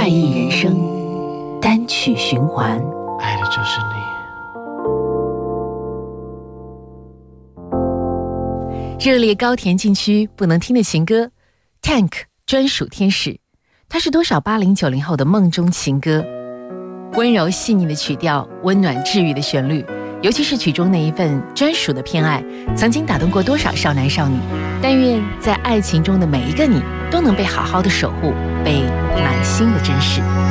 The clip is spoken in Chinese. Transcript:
怪异人生单曲循环。 爱的就是你。 热烈高田禁区不能听的情歌 Tank 专属天使，它是多少80、90后的梦中情歌。温柔细腻的曲调，温暖治愈的旋律，尤其是曲中那一份专属的偏爱，曾经打动过多少少男少女。但愿在爱情中的每一个你都能被好好的守护，被满心的珍视。